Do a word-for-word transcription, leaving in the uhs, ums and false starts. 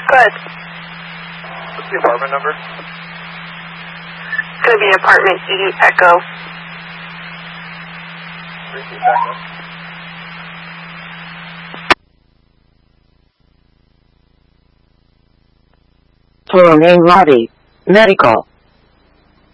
Good. What's the apartment number? It's going to be apartment E, Echo. Repeat Echo. For main lobby. Medical.